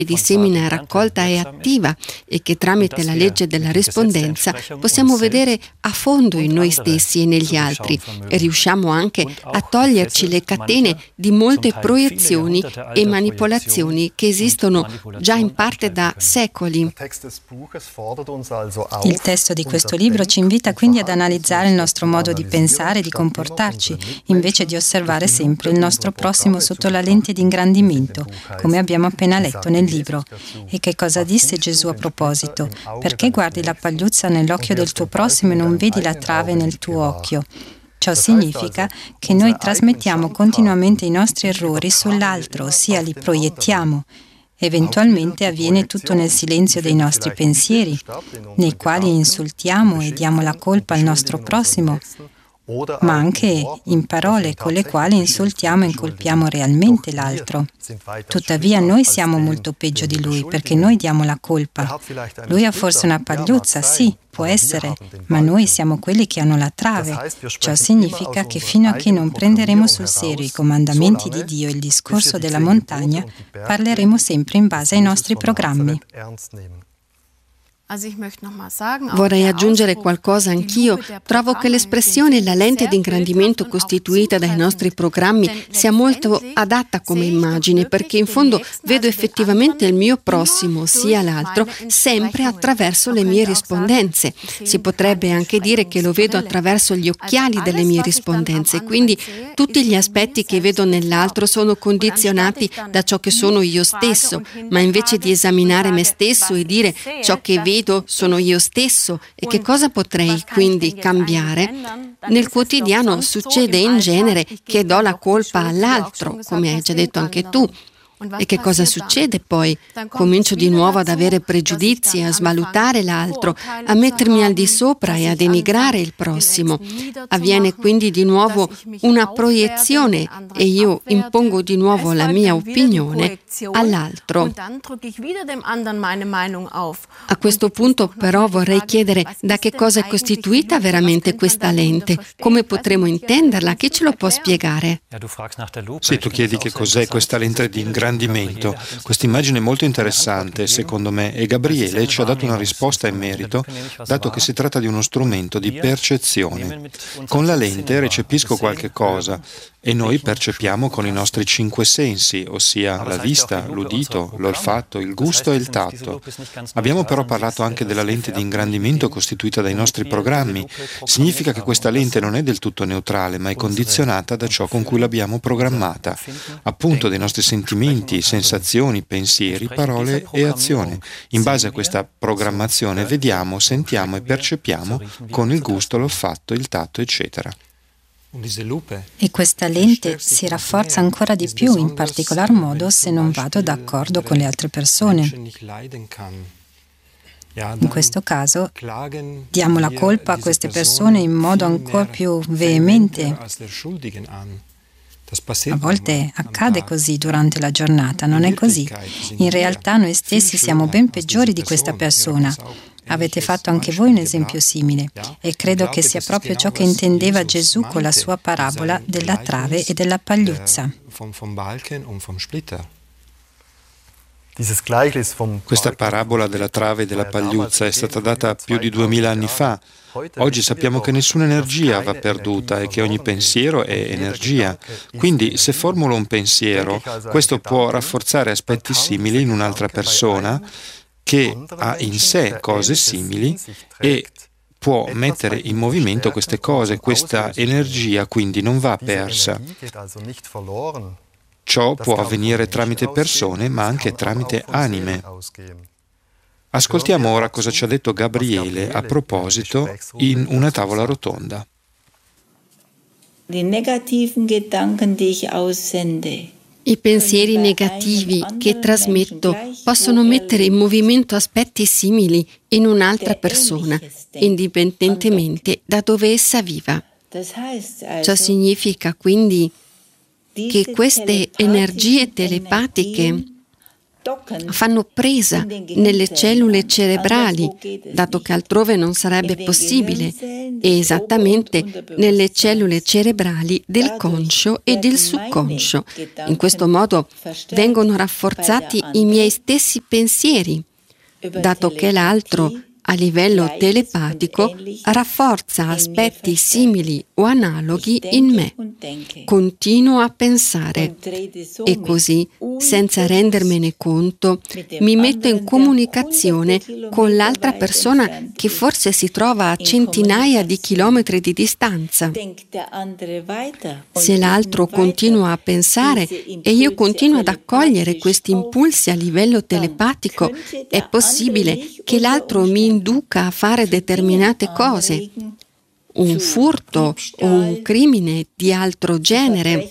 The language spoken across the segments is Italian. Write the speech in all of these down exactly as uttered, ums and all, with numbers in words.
di semina raccolta è attiva e che tramite la legge della rispondenza possiamo vedere a fondo in noi stessi e negli altri e riusciamo anche a toglierci le catene di molte proiezioni e manipolazioni che esistono già in parte da secoli. Il testo di questo libro ci invita quindi ad analizzare il nostro modo di pensare e di comportarci, invece di osservare sempre il nostro prossimo sotto la lente di ingrandimento, come abbiamo appena letto nel libro. E che cosa disse Gesù a proposito? Perché guardi la pagliuzza nell'occhio del tuo prossimo e non vedi la trave nel tuo occhio? Ciò significa che noi trasmettiamo continuamente i nostri errori sull'altro, ossia li proiettiamo. Eventualmente avviene tutto nel silenzio dei nostri pensieri, nei quali insultiamo e diamo la colpa al nostro prossimo, ma anche in parole con le quali insultiamo e incolpiamo realmente l'altro. Tuttavia noi siamo molto peggio di lui, perché noi diamo la colpa. Lui ha forse una pagliuzza, sì, può essere, ma noi siamo quelli che hanno la trave. Ciò significa che fino a che non prenderemo sul serio i comandamenti di Dio e il discorso della montagna, parleremo sempre in base ai nostri programmi. Vorrei aggiungere qualcosa anch'io. Trovo che l'espressione la lente di ingrandimento costituita dai nostri programmi sia molto adatta come immagine, perché in fondo vedo effettivamente il mio prossimo, sia l'altro, sempre attraverso le mie rispondenze. Si potrebbe anche dire che lo vedo attraverso gli occhiali delle mie rispondenze, quindi tutti gli aspetti che vedo nell'altro sono condizionati da ciò che sono io stesso, ma invece di esaminare me stesso e dire ciò che vedo sono io stesso e che cosa potrei quindi cambiare, nel quotidiano succede in genere che do la colpa all'altro, come hai già detto anche tu. E che cosa succede poi? Comincio di nuovo ad avere pregiudizi, a svalutare l'altro, a mettermi al di sopra e a denigrare il prossimo. Avviene quindi di nuovo una proiezione e io impongo di nuovo la mia opinione all'altro. A questo punto però vorrei chiedere da che cosa è costituita veramente questa lente? Come potremo intenderla? Chi ce lo può spiegare? Sì, tu chiedi che cos'è questa lente di ingrandimento. Questa immagine è molto interessante, secondo me, e Gabriele ci ha dato una risposta in merito, dato che si tratta di uno strumento di percezione. Con la lente recepisco qualche cosa e noi percepiamo con i nostri cinque sensi, ossia la vista, l'udito, l'olfatto, il gusto e il tatto. Abbiamo però parlato anche della lente di ingrandimento costituita dai nostri programmi. Significa che questa lente non è del tutto neutrale, ma è condizionata da ciò con cui l'abbiamo programmata, appunto dai nostri sentimenti, sensazioni, pensieri, parole e azione. In base a questa programmazione vediamo, sentiamo e percepiamo con il gusto, l'olfatto, il tatto, eccetera. E questa lente si rafforza ancora di più, in particolar modo se non vado d'accordo con le altre persone. In questo caso diamo la colpa a queste persone in modo ancora più veemente. A volte accade così durante la giornata, non è così. In realtà noi stessi siamo ben peggiori di questa persona. Avete fatto anche voi un esempio simile e credo che sia proprio ciò che intendeva Gesù con la sua parabola della trave e della pagliuzza. Questa parabola della trave e della pagliuzza è stata data più di duemila anni fa. Oggi sappiamo che nessuna energia va perduta e che ogni pensiero è energia. Quindi, se formulo un pensiero, questo può rafforzare aspetti simili in un'altra persona che ha in sé cose simili e può mettere in movimento queste cose. Questa energia quindi non va persa. Ciò può avvenire tramite persone, ma anche tramite anime. Ascoltiamo ora cosa ci ha detto Gabriele a proposito in una tavola rotonda. Die negativen Gedanken, die ich aussende, I pensieri negativi che trasmetto possono mettere in movimento aspetti simili in un'altra persona, indipendentemente da dove essa viva. Ciò significa quindi che queste energie telepatiche fanno presa nelle cellule cerebrali, dato che altrove non sarebbe possibile, e esattamente nelle cellule cerebrali del conscio e del subconscio. In questo modo vengono rafforzati i miei stessi pensieri, dato che l'altro, a livello telepatico, rafforza aspetti simili o analoghi in me. Continuo a pensare e così, senza rendermene conto, mi metto in comunicazione con l'altra persona che forse si trova a centinaia di chilometri di distanza. Se l'altro continua a pensare e io continuo ad accogliere questi impulsi a livello telepatico, è possibile che l'altro mi induca a fare determinate cose, un furto o un crimine di altro genere,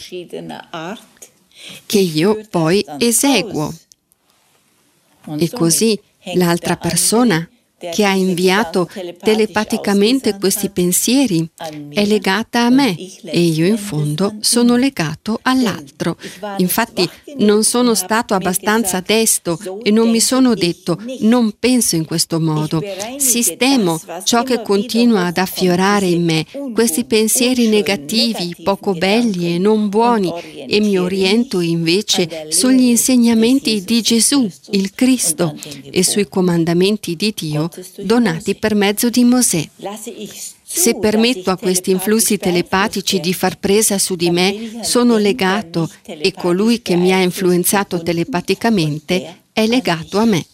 che io poi eseguo. E così l'altra persona che ha inviato telepaticamente questi pensieri è legata a me e io in fondo sono legato all'altro. Infatti non sono stato abbastanza desto e non mi sono detto non penso in questo modo. Sistemo ciò che continua ad affiorare in me, questi pensieri negativi, poco belli e non buoni, e mi oriento invece sugli insegnamenti di Gesù, il Cristo, e sui comandamenti di Dio donati per mezzo di Mosè. Se permetto a questi influssi telepatici di far presa su di me, sono legato e colui che mi ha influenzato telepaticamente è legato a me.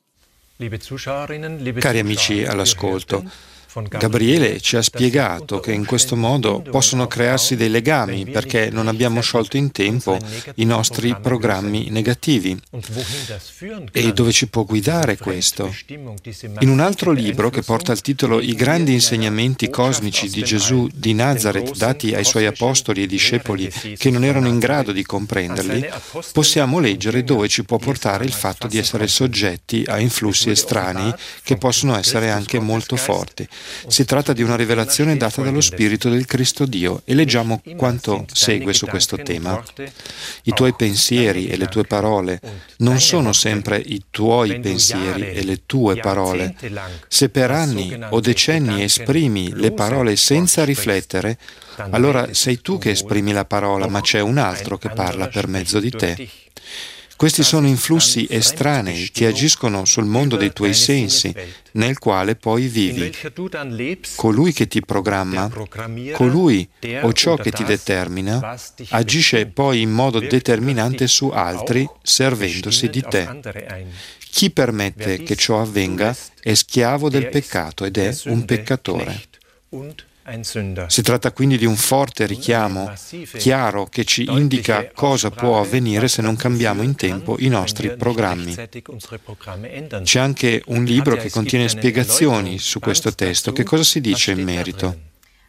Cari amici all'ascolto, Gabriele ci ha spiegato che in questo modo possono crearsi dei legami perché non abbiamo sciolto in tempo i nostri programmi negativi. E dove ci può guidare questo? In un altro libro che porta il titolo I grandi insegnamenti cosmici di Gesù di Nazaret dati ai suoi apostoli e discepoli che non erano in grado di comprenderli, possiamo leggere dove ci può portare il fatto di essere soggetti a influssi estranei che possono essere anche molto forti. Si tratta di una rivelazione data dallo Spirito del Cristo Dio e leggiamo quanto segue su questo tema. I tuoi pensieri e le tue parole non sono sempre i tuoi pensieri e le tue parole. Se per anni o decenni esprimi le parole senza riflettere, allora sei tu che esprimi la parola, ma c'è un altro che parla per mezzo di te. Questi sono influssi estranei che agiscono sul mondo dei tuoi sensi, nel quale poi vivi. Colui che ti programma, colui o ciò che ti determina, agisce poi in modo determinante su altri, servendosi di te. Chi permette che ciò avvenga è schiavo del peccato ed è un peccatore. Si tratta quindi di un forte richiamo, chiaro, che ci indica cosa può avvenire se non cambiamo in tempo i nostri programmi. C'è anche un libro che contiene spiegazioni su questo testo. Che cosa si dice in merito?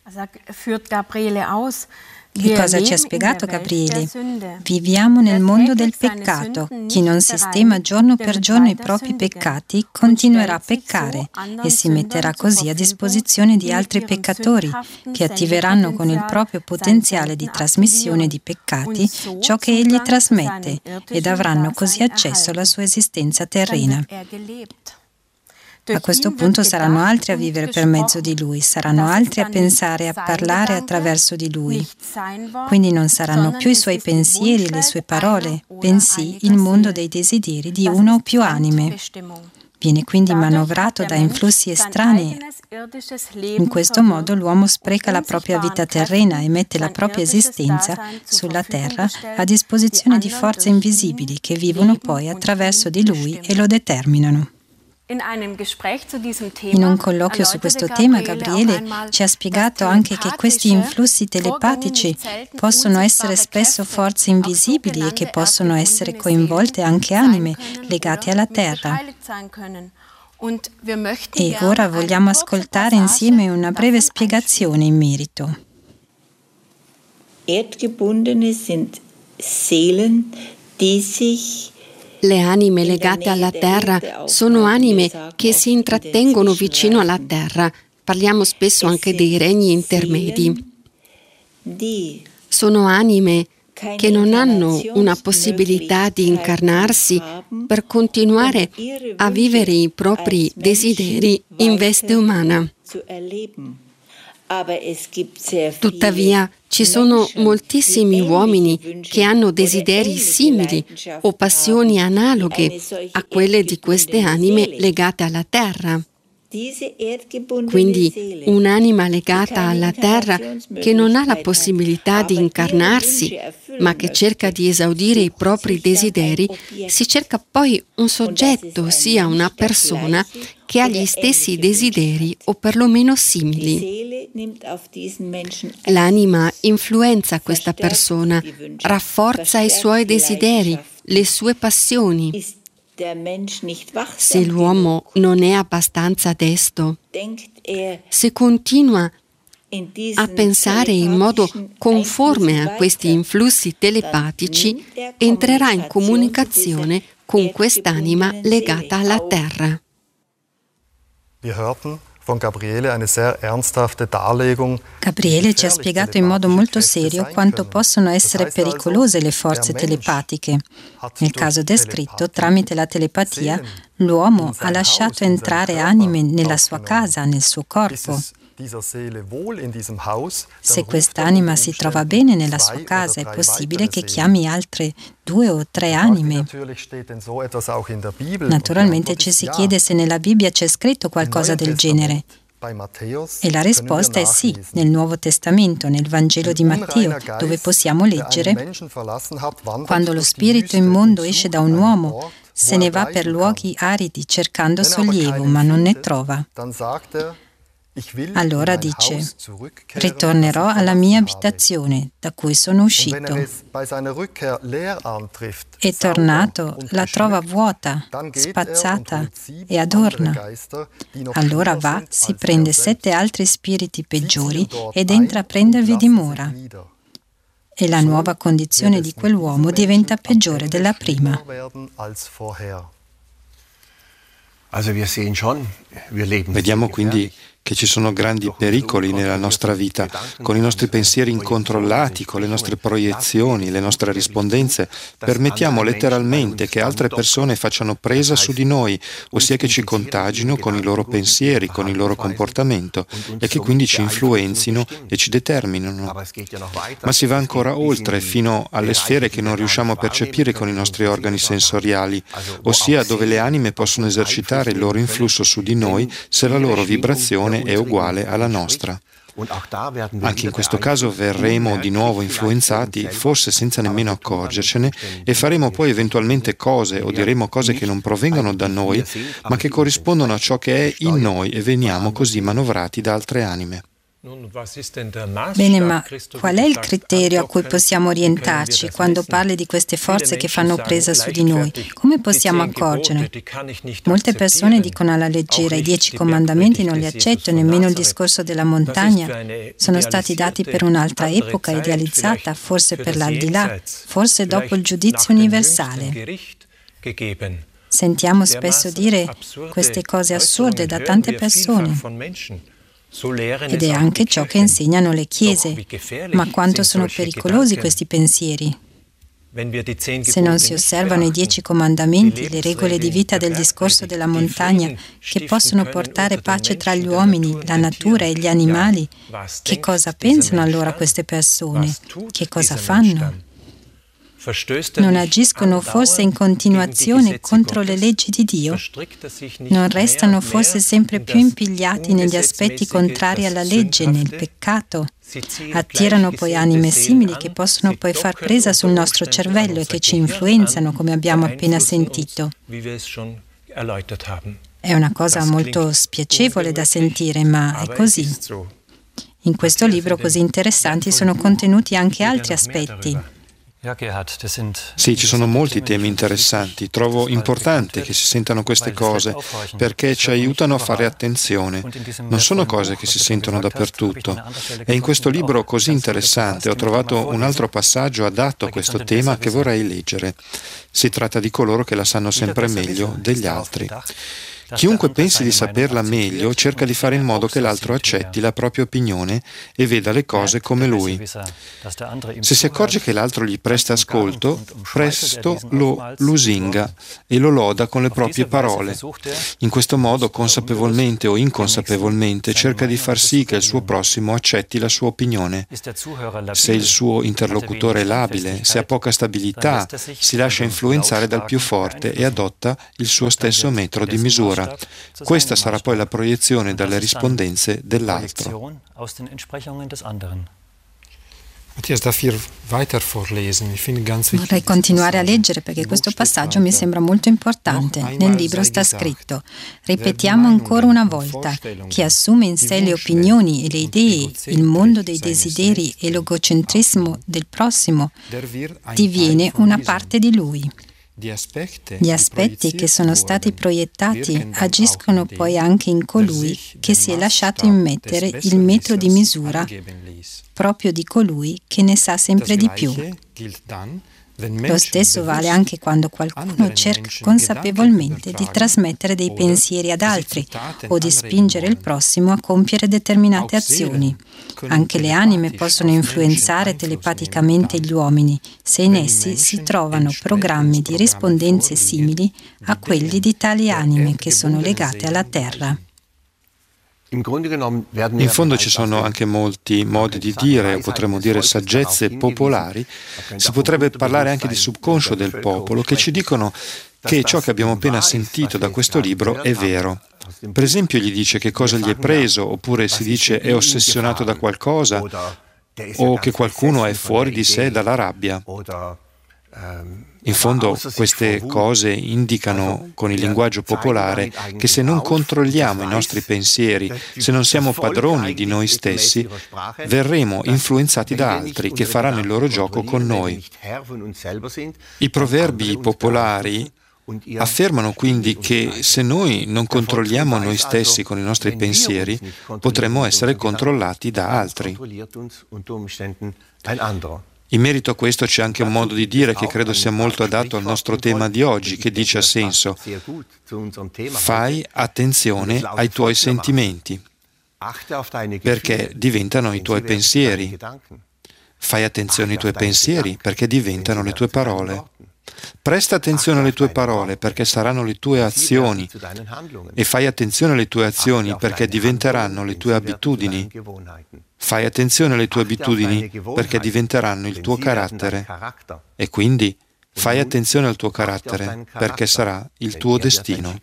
Che cosa ci ha spiegato Gabriele? Viviamo nel mondo del peccato. Chi non sistema giorno per giorno i propri peccati continuerà a peccare e si metterà così a disposizione di altri peccatori che attiveranno con il proprio potenziale di trasmissione di peccati ciò che egli trasmette ed avranno così accesso alla sua esistenza terrena. A questo punto saranno altri a vivere per mezzo di Lui, saranno altri a pensare e a parlare attraverso di Lui. Quindi non saranno più i suoi pensieri e le sue parole, bensì il mondo dei desideri di una o più anime. Viene quindi manovrato da influssi estranei. In questo modo l'uomo spreca la propria vita terrena e mette la propria esistenza sulla terra a disposizione di forze invisibili che vivono poi attraverso di lui e lo determinano. In un colloquio su questo tema, Gabriele ci ha spiegato anche che questi influssi telepatici possono essere spesso forze invisibili e che possono essere coinvolte anche anime legate alla terra. E ora vogliamo ascoltare insieme una breve spiegazione in merito. Erdgebundene sind Seelen, die sich Le anime legate alla terra sono anime che si intrattengono vicino alla terra. Parliamo spesso anche dei regni intermedi. Sono anime che non hanno una possibilità di incarnarsi per continuare a vivere i propri desideri in veste umana. Tuttavia, ci sono moltissimi uomini che hanno desideri simili o passioni analoghe a quelle di queste anime legate alla terra. Quindi un'anima legata alla terra che non ha la possibilità di incarnarsi, ma che cerca di esaudire i propri desideri, si cerca poi un soggetto, ossia una persona, che ha gli stessi desideri o perlomeno simili. L'anima influenza questa persona, rafforza i suoi desideri, le sue passioni. Se l'uomo non è abbastanza desto, se continua a pensare in modo conforme a questi influssi telepatici, entrerà in comunicazione con quest'anima legata alla terra. Gabriele ci ha spiegato in modo molto serio quanto possono essere pericolose le forze telepatiche. Nel caso descritto, tramite la telepatia, l'uomo ha lasciato entrare anime nella sua casa, nel suo corpo. Se quest'anima si trova bene nella sua casa, è possibile che chiami altre due o tre anime. Naturalmente ci si chiede se nella Bibbia c'è scritto qualcosa del genere. E la risposta è sì, nel Nuovo Testamento, nel Vangelo di Matteo, dove possiamo leggere: quando lo spirito immondo esce da un uomo, se ne va per luoghi aridi cercando sollievo, ma non ne trova. Allora dice: ritornerò alla mia abitazione da cui sono uscito. E tornato la trova vuota, spazzata e adorna. Allora va, si prende sette altri spiriti peggiori ed entra a prendervi dimora. E la nuova condizione di quell'uomo diventa peggiore della prima. Vediamo quindi che ci sono grandi pericoli nella nostra vita, con i nostri pensieri incontrollati, con le nostre proiezioni, le nostre rispondenze, permettiamo letteralmente che altre persone facciano presa su di noi, ossia che ci contagino con i loro pensieri, con il loro comportamento, e che quindi ci influenzino e ci determinano. Ma si va ancora oltre, fino alle sfere che non riusciamo a percepire con i nostri organi sensoriali, ossia dove le anime possono esercitare il loro influsso su di noi se la loro vibrazione è uguale alla nostra. Anche in questo caso verremo di nuovo influenzati, forse senza nemmeno accorgercene, e faremo poi eventualmente cose o diremo cose che non provengono da noi, ma che corrispondono a ciò che è in noi, e veniamo così manovrati da altre anime. Bene, ma qual è il criterio a cui possiamo orientarci quando parli di queste forze che fanno presa su di noi? Come possiamo accorgerne? Molte persone dicono alla leggera: i dieci comandamenti non li accetto, nemmeno il discorso della montagna. Sono stati dati per un'altra epoca idealizzata, forse per l'aldilà, forse dopo il giudizio universale. Sentiamo spesso dire queste cose assurde da tante persone. Ed è anche ciò che insegnano le chiese. Ma quanto sono pericolosi questi pensieri? Se non si osservano i dieci comandamenti, le regole di vita del discorso della montagna, che possono portare pace tra gli uomini, la natura e gli animali, che cosa pensano allora queste persone? Che cosa fanno? Non agiscono forse in continuazione contro le leggi di Dio? Non restano forse sempre più impigliati negli aspetti contrari alla legge, nel peccato? Attirano poi anime simili che possono poi far presa sul nostro cervello e che ci influenzano, come abbiamo appena sentito. È una cosa molto spiacevole da sentire, ma è così. In questo libro così interessanti sono contenuti anche altri aspetti. Sì, ci sono molti temi interessanti. Trovo importante che si sentano queste cose perché ci aiutano a fare attenzione. Non sono cose che si sentono dappertutto. E in questo libro così interessante ho trovato un altro passaggio adatto a questo tema che vorrei leggere. Si tratta di coloro che la sanno sempre meglio degli altri. Chiunque pensi di saperla meglio cerca di fare in modo che l'altro accetti la propria opinione e veda le cose come lui. Se si accorge che l'altro gli presta ascolto, presto lo lusinga e lo loda con le proprie parole. In questo modo, consapevolmente o inconsapevolmente, cerca di far sì che il suo prossimo accetti la sua opinione. Se il suo interlocutore è labile, se ha poca stabilità, si lascia influenzare dal più forte e adotta il suo stesso metro di misura. Questa sarà poi la proiezione dalle rispondenze dell'altro. Vorrei continuare a leggere perché questo passaggio mi sembra molto importante. Nel libro sta scritto: ripetiamo ancora una volta, chi assume in sé le opinioni e le idee, il mondo dei desideri e l'egocentrismo del prossimo, diviene una parte di lui. Gli aspetti che sono stati proiettati agiscono poi anche in colui che si è lasciato immettere il metro di misura proprio di colui che ne sa sempre di più. Lo stesso vale anche quando qualcuno cerca consapevolmente di trasmettere dei pensieri ad altri o di spingere il prossimo a compiere determinate azioni. Anche le anime possono influenzare telepaticamente gli uomini se in essi si trovano programmi di rispondenze simili a quelli di tali anime che sono legate alla Terra. In fondo ci sono anche molti modi di dire, o potremmo dire saggezze popolari. Si potrebbe parlare anche di subconscio del popolo, che ci dicono che ciò che abbiamo appena sentito da questo libro è vero. Per esempio gli dice che cosa gli è preso, oppure si dice è ossessionato da qualcosa, o che qualcuno è fuori di sé dalla rabbia. In fondo queste cose indicano con il linguaggio popolare che se non controlliamo i nostri pensieri, se non siamo padroni di noi stessi, verremo influenzati da altri che faranno il loro gioco con noi. I proverbi popolari affermano quindi che se noi non controlliamo noi stessi con i nostri pensieri, potremmo essere controllati da altri. In merito a questo c'è anche un modo di dire che credo sia molto adatto al nostro tema di oggi, che dice a senso: fai attenzione ai tuoi sentimenti, perché diventano i tuoi pensieri. Fai attenzione ai tuoi pensieri, perché diventano le tue parole. Presta attenzione alle tue parole, perché saranno le tue azioni. E fai attenzione alle tue azioni, perché diventeranno le tue abitudini. Fai attenzione alle tue abitudini, perché diventeranno il tuo carattere. E quindi fai attenzione al tuo carattere, perché sarà il tuo destino.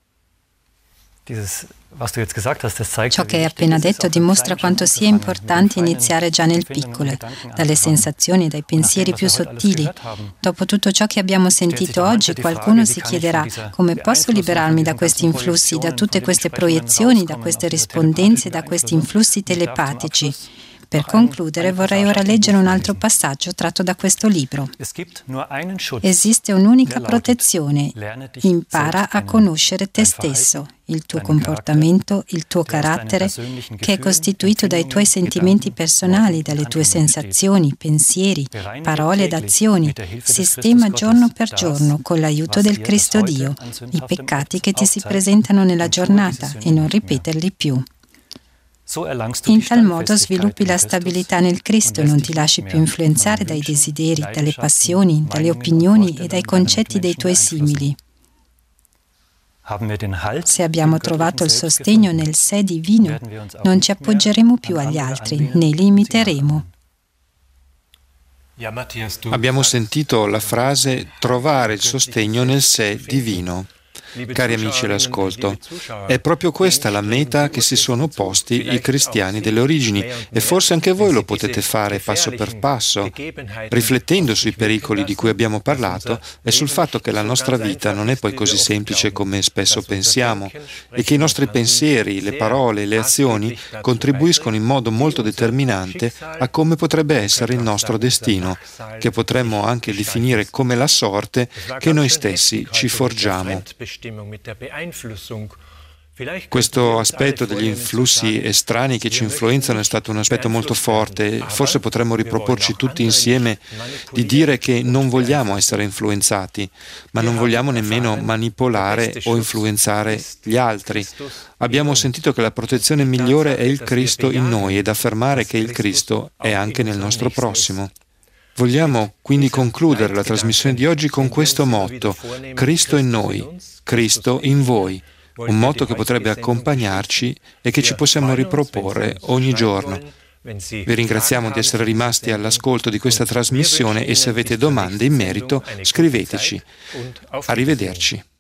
Ciò che hai appena detto dimostra quanto sia importante iniziare già nel piccolo, dalle sensazioni e dai pensieri più sottili. Dopo tutto ciò che abbiamo sentito oggi, qualcuno si chiederà: come posso liberarmi da questi influssi, da tutte queste proiezioni, da queste rispondenze, da questi influssi telepatici? Per concludere, vorrei ora leggere un altro passaggio tratto da questo libro. Esiste un'unica protezione. Impara a conoscere te stesso, il tuo comportamento, il tuo carattere, che è costituito dai tuoi sentimenti personali, dalle tue sensazioni, pensieri, parole ed azioni. Sistema giorno per giorno, con l'aiuto del Cristo Dio, i peccati che ti si presentano nella giornata e non ripeterli più. In tal modo sviluppi la stabilità nel Cristo e non ti lasci più influenzare dai desideri, dalle passioni, dalle opinioni e dai concetti dei tuoi simili. Se abbiamo trovato il sostegno nel sé divino, non ci appoggeremo più agli altri, né li imiteremo. Abbiamo sentito la frase trovare il sostegno nel sé divino. Cari amici all'ascolto, è proprio questa la meta che si sono posti i cristiani delle origini e forse anche voi lo potete fare passo per passo, riflettendo sui pericoli di cui abbiamo parlato e sul fatto che la nostra vita non è poi così semplice come spesso pensiamo e che i nostri pensieri, le parole e le azioni contribuiscono in modo molto determinante a come potrebbe essere il nostro destino, che potremmo anche definire come la sorte che noi stessi ci forgiamo. Questo aspetto degli influssi estranei che ci influenzano è stato un aspetto molto forte. Forse potremmo riproporci tutti insieme di dire che non vogliamo essere influenzati, ma non vogliamo nemmeno manipolare o influenzare gli altri. Abbiamo sentito che la protezione migliore è il Cristo in noi ed affermare che il Cristo è anche nel nostro prossimo. Vogliamo quindi concludere la trasmissione di oggi con questo motto: Cristo in noi, Cristo in voi. Un motto che potrebbe accompagnarci e che ci possiamo riproporre ogni giorno. Vi ringraziamo di essere rimasti all'ascolto di questa trasmissione e se avete domande in merito scriveteci. Arrivederci.